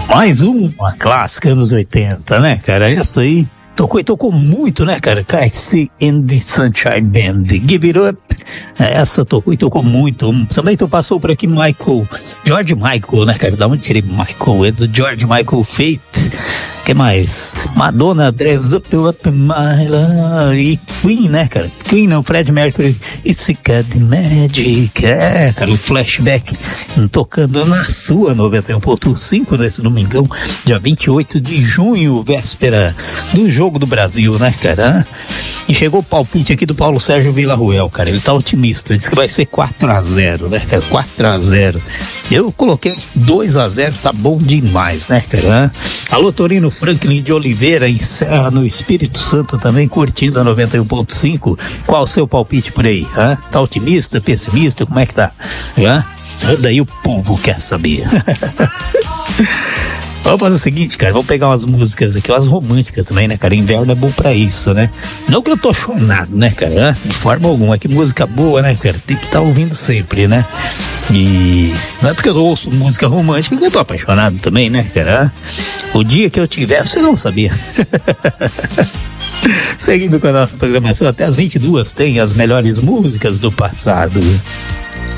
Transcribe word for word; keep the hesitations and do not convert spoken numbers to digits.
Mais uma clássica anos oitenta, né, cara? Essa aí tocou e tocou muito, né, cara? Casey and the Sunshine Band, Give It Up. Essa tocou e tocou muito. Também tu passou por aqui Michael, George Michael, né, cara? Da onde tirei Michael? É do George Michael Faith. Que mais? Madonna, Dress Up, Up My Love. E Queen, né, cara? Queen não, Fred Mercury. It's Got Magic. É, cara, o flashback tocando na sua noventa e um ponto cinco nesse domingão, dia vinte e oito de junho, véspera do Jogo do Brasil, né, cara? E chegou o palpite aqui do Paulo Sérgio Villarruel, cara. Ele tá otimista, diz que vai ser quatro a zero, né, cara? quatro a zero. Eu coloquei dois a zero, tá bom demais, né, cara? Alô, Torino Franklin de Oliveira, em Serra, no Espírito Santo, também curtindo a noventa e um ponto cinco. Qual o seu palpite por aí? Hã? Tá otimista, pessimista? Como é que tá? Hã? Daí o povo quer saber. Vamos fazer o seguinte, cara, vamos pegar umas músicas aqui, umas românticas também, né, cara? Inverno é bom pra isso, né? Não que eu tô chonado, né, cara? De forma alguma, que música boa, né, cara? Tem que estar tá ouvindo sempre, né? E não é porque eu ouço música romântica que eu tô apaixonado também, né, cara? O dia que eu tiver, vocês vão saber. Seguindo com a nossa programação, até as vinte e duas tem as melhores músicas do passado.